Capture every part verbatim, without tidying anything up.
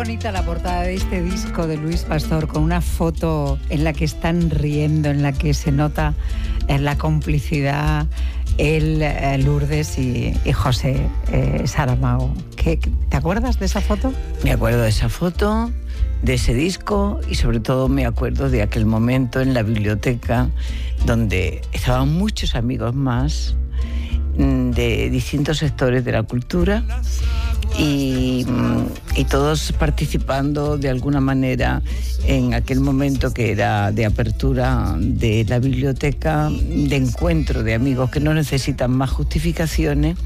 bonita la portada de este disco de Luis Pastor, con una foto en la que están riendo, en la que se nota la complicidad, él, Lourdes y, y José eh, Saramago. ¿Qué, ¿Te acuerdas de esa foto? Me acuerdo de esa foto, de ese disco, y sobre todo me acuerdo de aquel momento en la biblioteca donde estaban muchos amigos más de distintos sectores de la cultura y, y todos participando de alguna manera en aquel momento que era de apertura de la biblioteca, de encuentro de amigos que no necesitan más justificaciones.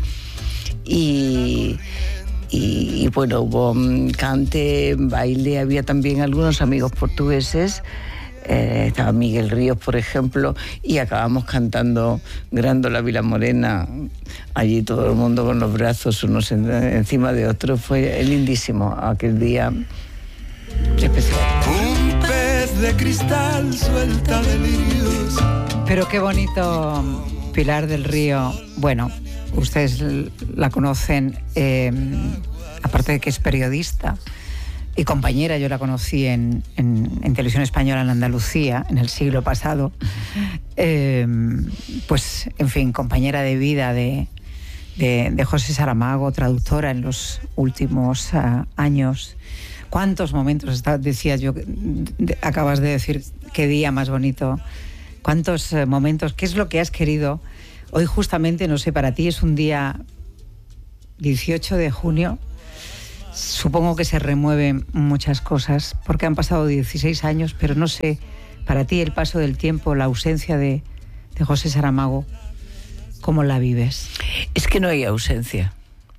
Y, y, y bueno, hubo cante, baile, había también algunos amigos portugueses. Eh, estaba Miguel Ríos, por ejemplo, y acabamos cantando Grándola Vila Morena, allí todo el mundo con los brazos unos en, encima de otros. Fue lindísimo aquel día especial. Un pez de cristal suelta delirios. Pero qué bonito, Pilar del Río. Bueno, ustedes la conocen, eh, aparte de que es periodista y compañera. Yo la conocí en, en, en Televisión Española en Andalucía, en el siglo pasado. Eh, pues, en fin, compañera de vida de, de, de José Saramago, traductora en los últimos uh, años. ¿Cuántos momentos, decía yo, de, acabas de decir, qué día más bonito? ¿Cuántos uh, momentos? ¿Qué es lo que has querido? Hoy justamente, no sé, para ti es un día dieciocho de junio. Supongo que se remueven muchas cosas, porque han pasado dieciséis años, pero no sé, para ti el paso del tiempo, la ausencia de, de José Saramago, ¿cómo la vives? Es que no hay ausencia.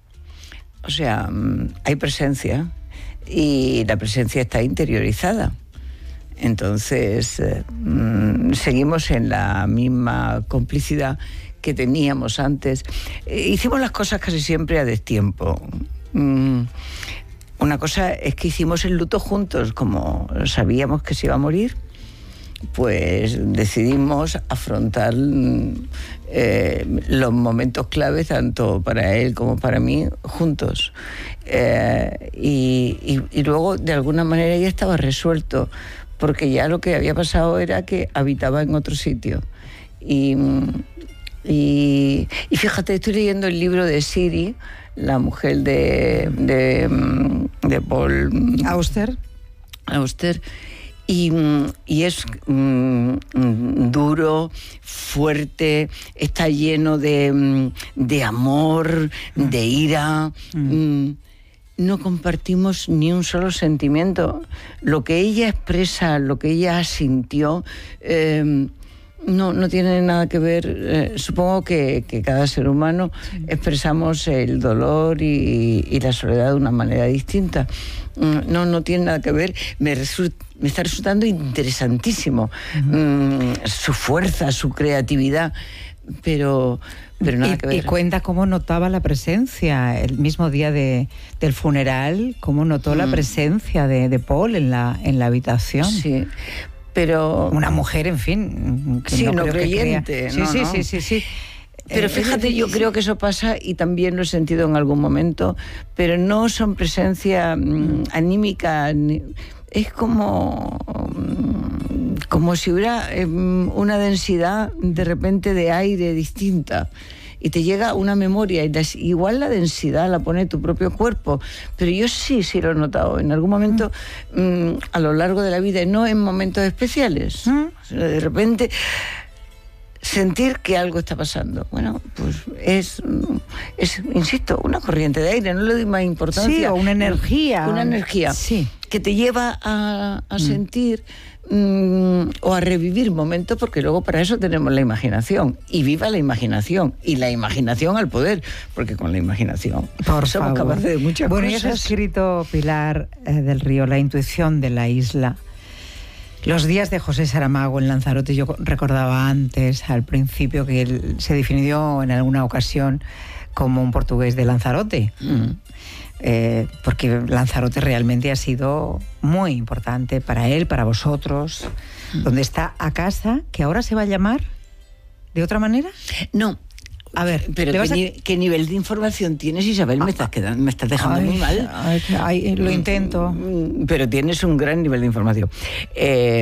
O sea, hay presencia y la presencia está interiorizada. Entonces, eh, seguimos en la misma complicidad que teníamos antes. Eh, hicimos las cosas casi siempre a destiempo. Mm, una cosa es que hicimos el luto juntos, como sabíamos que se iba a morir, pues decidimos afrontar eh, los momentos claves tanto para él como para mí juntos, eh, y, y, y luego de alguna manera ya estaba resuelto, porque ya lo que había pasado era que habitaba en otro sitio. Y, y, y fíjate, estoy leyendo el libro de Siri, la mujer de, de, de Paul Auster. Auster y, y es mm, duro, fuerte, está lleno de, de amor, de ira. Mm. No compartimos ni un solo sentimiento. Lo que ella expresa, lo que ella sintió, eh, No, no tiene nada que ver. Eh, supongo que, que cada ser humano sí. expresamos el dolor y, y la soledad de una manera distinta. No, no tiene nada que ver. Me, result, me está resultando interesantísimo uh-huh. mm, su fuerza, su creatividad, pero, pero nada y, que ver. Y cuenta cómo notaba la presencia el mismo día de, del funeral, cómo notó mm. la presencia de, de Paul en la, en la habitación. Sí. Pero una mujer, en fin, que sí, no, no creyente, que sí, no, sí, no. sí, sí, sí. Pero eh, fíjate, yo creo que eso pasa y también lo he sentido en algún momento, pero no son presencia mm, anímica, es como como si hubiera eh, una densidad de repente de aire distinta. Y te llega una memoria, y las, igual la densidad la pone tu propio cuerpo, pero yo sí, sí lo he notado en algún momento mm, a lo largo de la vida, y no en momentos especiales. ¿Mm? De repente sentir que algo está pasando. Bueno, pues es, es, insisto, una corriente de aire, no le doy más importancia. Sí, o una energía. Una energía sí. que te lleva a, a mm. sentir Mm, o a revivir momentos, porque luego para eso tenemos la imaginación, y viva la imaginación, y la imaginación al poder, porque con la imaginación Por somos favor. capaces de muchas bueno, cosas. Bueno, ya has escrito, Pilar eh, del Río, La intuición de la isla. Los días de José Saramago en Lanzarote, yo recordaba antes, al principio, que él se definió en alguna ocasión como un portugués de Lanzarote. Mm. Eh, porque Lanzarote realmente ha sido muy importante para él, para vosotros, mm. donde está a casa, que ahora se va a llamar de otra manera. No, A ver, pero ¿qué, a... ni, ¿qué nivel de información tienes, Isabel? Me estás quedando, me estás dejando ay, muy mal. Ay, ay, lo intento. Pero tienes un gran nivel de información. Eh,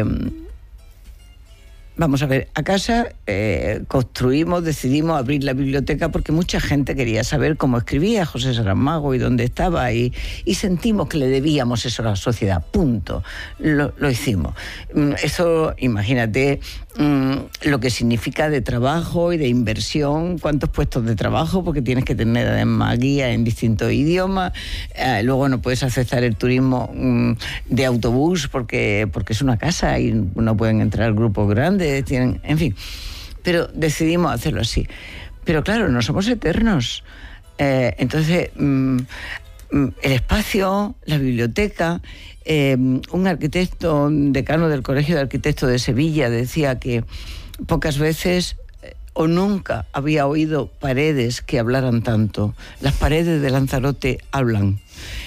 Vamos a ver, a casa eh, construimos, decidimos abrir la biblioteca porque mucha gente quería saber cómo escribía José Saramago y dónde estaba, y, y sentimos que le debíamos eso a la sociedad, punto. Lo, lo hicimos. Eso, imagínate mmm, lo que significa de trabajo y de inversión, cuántos puestos de trabajo, porque tienes que tener además guías en distintos idiomas, eh, luego no puedes aceptar el turismo mmm, de autobús porque, porque es una casa y no pueden entrar grupos grandes. Tienen, en fin, pero decidimos hacerlo así. Pero claro, no somos eternos. Eh, entonces, mm, el espacio, la biblioteca, eh, un arquitecto, decano del Colegio de Arquitectos de Sevilla, decía que pocas veces o nunca había oído paredes que hablaran tanto. Las paredes de Lanzarote hablan,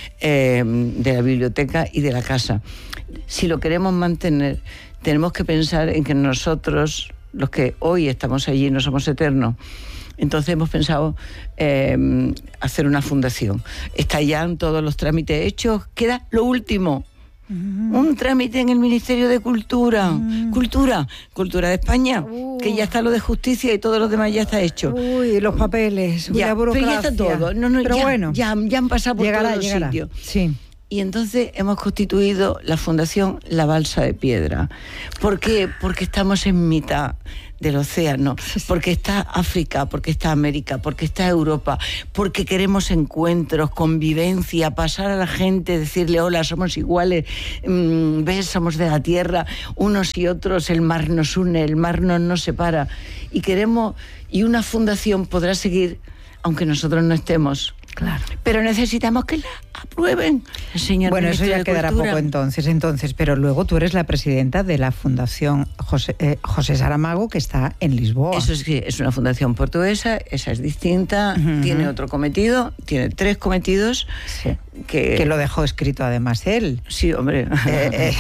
eh, de la biblioteca y de la casa. Si lo queremos mantener, tenemos que pensar en que nosotros, los que hoy estamos allí, no somos eternos. Entonces hemos pensado eh, hacer una fundación. Está ya en todos los trámites hechos. Queda lo último. Uh-huh. Un trámite en el Ministerio de Cultura. Uh-huh. Cultura. Cultura de España. Uh. Que ya está lo de justicia y todo lo demás ya está hecho. Uy, los papeles. Ya, la burocracia. Pero ya está todo. No, no, pero ya, bueno. Ya, ya han pasado por llegará, todos llegará. los sitios. Sí. Y entonces hemos constituido la Fundación La Balsa de Piedra. ¿Por qué? Porque estamos en mitad del océano, porque está África, porque está América, porque está Europa, porque queremos encuentros, convivencia, pasar a la gente, decirle hola, somos iguales, mmm, ves, somos de la tierra, unos y otros, el mar nos une, el mar no nos separa. Y queremos, y una fundación podrá seguir, aunque nosotros no estemos. Claro. Pero necesitamos que la aprueben, señor Bueno, eso ya quedará Cultura. poco entonces, entonces, pero luego tú eres la presidenta de la Fundación José, eh, José Saramago, que está en Lisboa. Eso es que es una fundación portuguesa, esa es distinta, uh-huh. Tiene otro cometido, tiene tres cometidos. Sí. Que, que lo dejó escrito además él. Sí, hombre. Eh,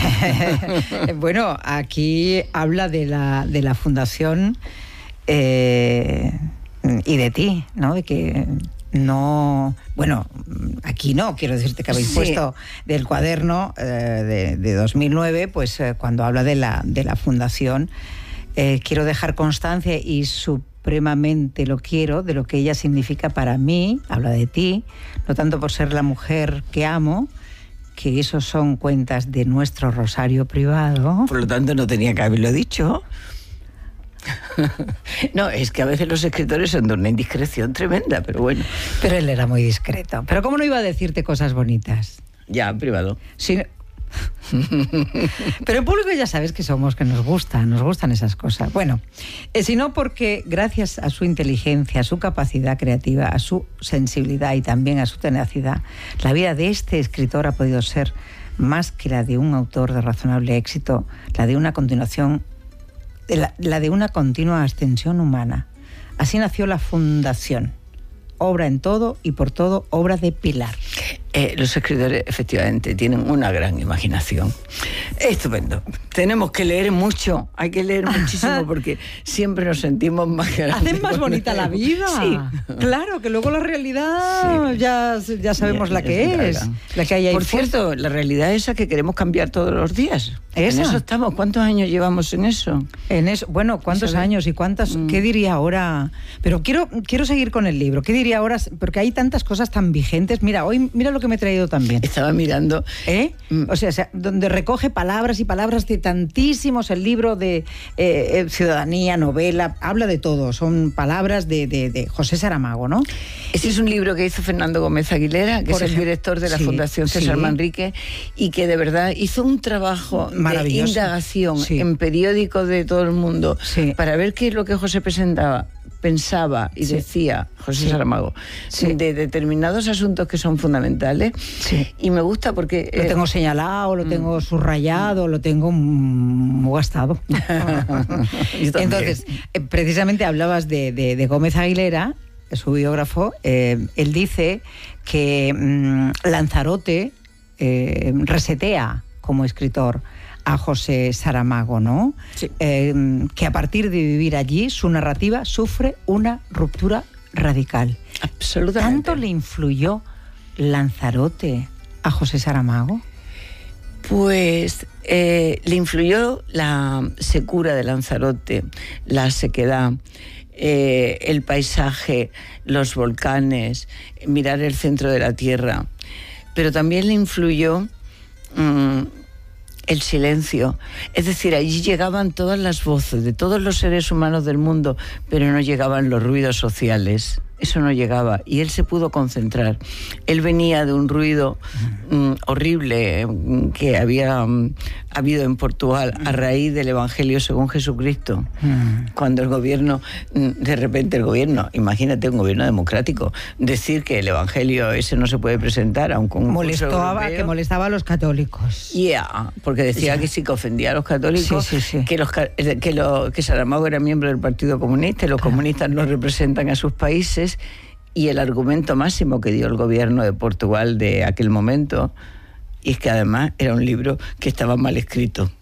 eh, bueno, aquí habla de la, de la fundación eh, y de ti, ¿no? De que... No, bueno, aquí no, quiero decirte que habéis sí. puesto del cuaderno eh, de, de dos mil nueve, pues eh, cuando habla de la, de la fundación, eh, quiero dejar constancia y supremamente lo quiero de lo que ella significa para mí, habla de ti, no tanto por ser la mujer que amo, que esos son cuentas de nuestro rosario privado. Por lo tanto no tenía que haberlo dicho. No, es que a veces los escritores son de una indiscreción tremenda, pero bueno. Pero él era muy discreto. Pero ¿cómo no iba a decirte cosas bonitas? Ya, en privado. Sí. Pero en público ya sabes que somos, que nos gustan, nos gustan esas cosas. Bueno, eh, sino porque gracias a su inteligencia, a su capacidad creativa, a su sensibilidad y también a su tenacidad, la vida de este escritor ha podido ser más que la de un autor de razonable éxito, la de una continuación La, la de una continua ascensión humana. Así nació la Fundación. Obra en todo y por todo, obra de pilar. Eh, los escritores efectivamente tienen una gran imaginación. Estupendo. Tenemos que leer mucho, hay que leer muchísimo porque siempre nos sentimos más grandes. Hacen más bonita la vida. Sí. Claro, que luego la realidad sí. ya, ya sabemos ya, la que es. La que hay ahí Por fuera. cierto, la realidad es esa que queremos cambiar todos los días. ¿Esa? En eso estamos. ¿Cuántos años llevamos en eso? En eso, bueno, ¿cuántos ¿sabes? años y cuántas? Mm. ¿Qué diría ahora? Pero quiero, quiero seguir con el libro. ¿Qué diría ahora? Porque hay tantas cosas tan vigentes. Mira, hoy mira lo que me he traído también. Estaba mirando. ¿Eh? Mm. O, sea, o sea, donde recoge palabras y palabras de tantísimos. El libro de eh, ciudadanía, novela, habla de todo. Son palabras de, de, de José Saramago, ¿no? Ese es un libro que hizo Fernando Gómez Aguilera, que Por es ejemplo, el director de la sí, Fundación César sí. Manrique, y que de verdad hizo un trabajo de indagación sí. en periódicos de todo el mundo sí. para ver qué es lo que José presentaba. pensaba y sí. decía José sí. Saramago sí. de determinados asuntos que son fundamentales sí. y me gusta porque... Lo eh, tengo señalado, lo mm. tengo subrayado, mm. lo tengo muy gastado. Entonces, eh, precisamente hablabas de, de, de Gómez Aguilera, su biógrafo, eh, él dice que mmm, Lanzarote eh, resetea como escritor a José Saramago, ¿no? Sí. Eh, que a partir de vivir allí, su narrativa sufre una ruptura radical. Absolutamente. ¿Tanto le influyó Lanzarote a José Saramago? Pues eh, le influyó la secura de Lanzarote, la sequedad, eh, el paisaje, los volcanes, mirar el centro de la tierra. Pero también le influyó mmm, el silencio. Es decir, allí llegaban todas las voces de todos los seres humanos del mundo, pero no llegaban los ruidos sociales. Eso no llegaba y él se pudo concentrar. Él venía de un ruido mm, horrible mm, que había mm, habido en Portugal a raíz del Evangelio según Jesucristo. Mm. Cuando el gobierno, mm, de repente el gobierno, imagínate un gobierno democrático, decir que el Evangelio ese no se puede presentar a un concurso Molestaba, europeo. Que molestaba a los católicos. Yeah, porque decía yeah. que sí que ofendía a los católicos, sí, sí, sí. que los que, lo, que Saramago era miembro del Partido Comunista y los claro. comunistas no representan a sus países. Y el argumento máximo que dio el gobierno de Portugal de aquel momento, y es que además era un libro que estaba mal escrito.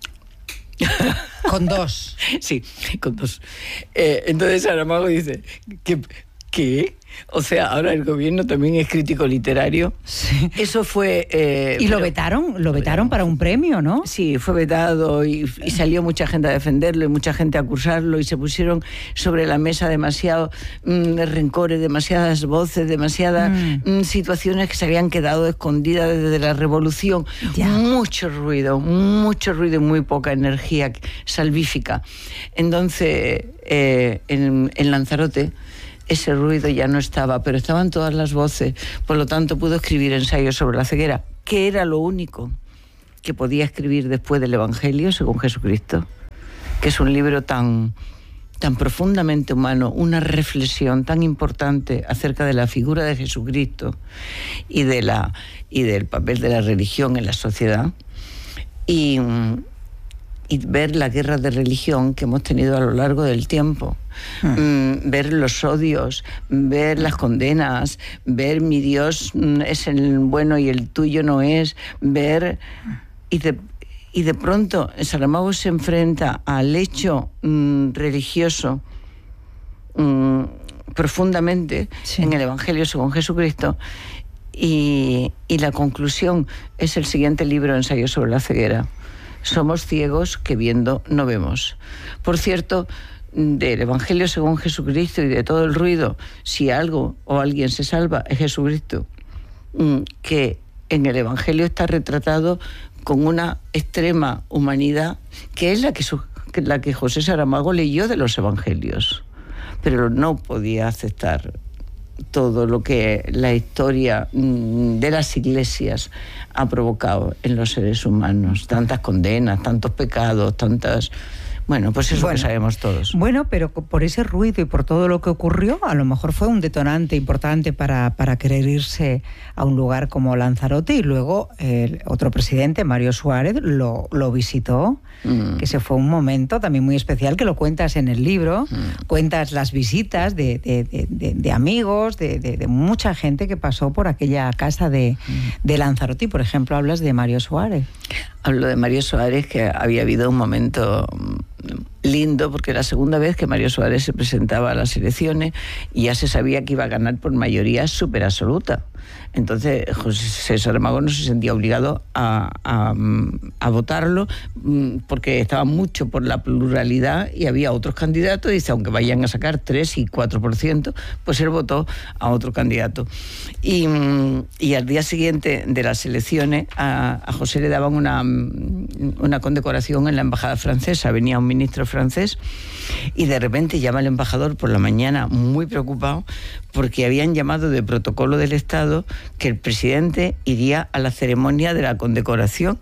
Con dos. Sí, con dos. Eh, entonces Saramago dice, ¿qué? ¿Qué? O sea, ahora el gobierno también es crítico literario. Sí. Eso fue... Eh, y lo vetaron, lo vetaron para un premio, ¿no? Sí, fue vetado y, y salió mucha gente a defenderlo y mucha gente a acusarlo y se pusieron sobre la mesa demasiado mmm, rencores, demasiadas voces, demasiadas mm. mmm, situaciones que se habían quedado escondidas desde la revolución. Ya. Mucho ruido, mucho ruido y muy poca energía salvífica. Entonces, eh, en, en Lanzarote... ese ruido ya no estaba, pero estaban todas las voces. Por lo tanto, pudo escribir ensayos sobre la ceguera, que era lo único que podía escribir después del Evangelio, según Jesucristo, que es un libro tan, tan profundamente humano, una reflexión tan importante acerca de la figura de Jesucristo y, de la, y del papel de la religión en la sociedad. Y... y ver la guerra de religión que hemos tenido a lo largo del tiempo, hmm. mm, ver los odios, ver las condenas, ver mi Dios es el bueno y el tuyo no es, ver... Y de, y de pronto Saramago se enfrenta al hecho mm, religioso mm, profundamente sí. en el Evangelio según Jesucristo, y, y la conclusión es el siguiente libro, Ensayo sobre la ceguera. Somos ciegos que viendo no vemos. Por cierto, del Evangelio según Jesucristo y de todo el ruido, si algo o alguien se salva es Jesucristo, que en el Evangelio está retratado con una extrema humanidad, que es la que, su, la que José Saramago leyó de los Evangelios, pero no podía aceptar todo lo que la historia de las iglesias ha provocado en los seres humanos, tantas condenas, tantos pecados, tantas... Bueno, pues eso bueno, que sabemos todos. Bueno, pero por ese ruido y por todo lo que ocurrió, a lo mejor fue un detonante importante para, para querer irse a un lugar como Lanzarote, y luego el otro presidente, Mario Suárez, lo, lo visitó, mm. que ese fue un momento también muy especial, que lo cuentas en el libro, mm. cuentas las visitas de, de, de, de, de amigos, de, de, de mucha gente que pasó por aquella casa de, mm. de Lanzarote, y por ejemplo hablas de Mario Suárez. Hablo de Mario Suárez, que había habido un momento lindo, porque era la segunda vez que Mario Suárez se presentaba a las elecciones y ya se sabía que iba a ganar por mayoría súper absoluta. Entonces José Saramago no se sentía obligado a, a, a votarlo, porque estaba mucho por la pluralidad y había otros candidatos, y dice, aunque vayan a sacar tres y cuatro por ciento, pues él votó a otro candidato. Y, y al día siguiente de las elecciones a, a José le daban una, una condecoración en la embajada francesa. Venía un ministro francés y de repente llama al embajador por la mañana muy preocupado, porque habían llamado de protocolo del Estado que el presidente iría a la ceremonia de la condecoración,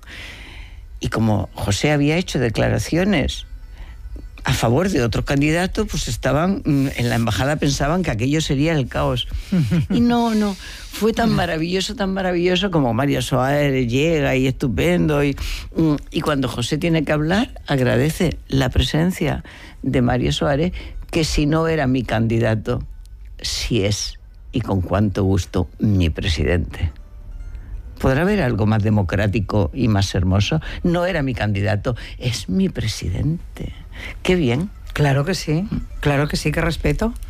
y como José había hecho declaraciones a favor de otro candidato, pues estaban en la embajada, pensaban que aquello sería el caos. Y no, no, fue tan maravilloso, tan maravilloso, como Mario Suárez llega y estupendo, y, y cuando José tiene que hablar, agradece la presencia de Mario Suárez, que si no era mi candidato, sí es, y con cuánto gusto, mi presidente. ¿Podrá haber algo más democrático y más hermoso? No era mi candidato, es mi presidente. Qué bien. Claro que sí, claro que sí, que respeto.